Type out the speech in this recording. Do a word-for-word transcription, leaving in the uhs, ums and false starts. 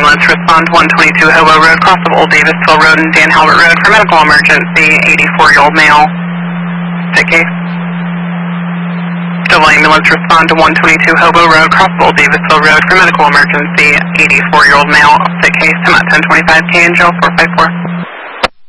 ambulance respond to one twenty-two Hobo Road, cross of Old Davisville Road and Dan Halbert Road for medical emergency, eighty-four-year-old male. Sick case. Double ambulance respond to one twenty-two Hobo Road, cross of Old Davisville Road for medical emergency, eighty-four-year-old male. Sick case, I'm at ten twenty-five K and Jill four five four.